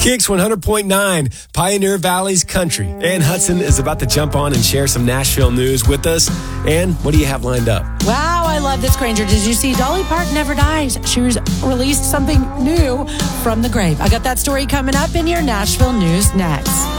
Kicks 100.9, Pioneer Valley's country. Ann Hudson is about to jump on and share some Nashville news with us. Ann, what do you have lined up? Wow, I love this, Granger. Did you see Dolly Parton never dies? She released something new from the grave. I got that story coming up in your Nashville news next.